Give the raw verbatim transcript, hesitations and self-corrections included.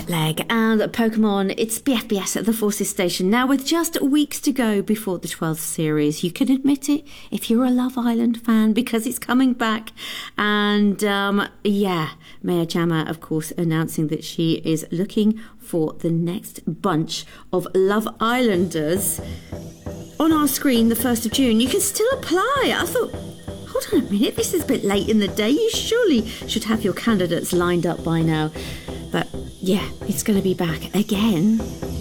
jet lag and Pokemon, it's B F B S at the Forces Station. Now, with just weeks to go before the twelfth series, you can admit it if you're a Love Island fan, because it's coming back. And um, yeah, Maya Jama, of course, announcing that she is looking for the next bunch of Love Islanders. On our screen, the first of June, you can still apply. I thought, hold on a minute, this is a bit late in the day. You surely should have your candidates lined up by now. But yeah, it's going to be back again.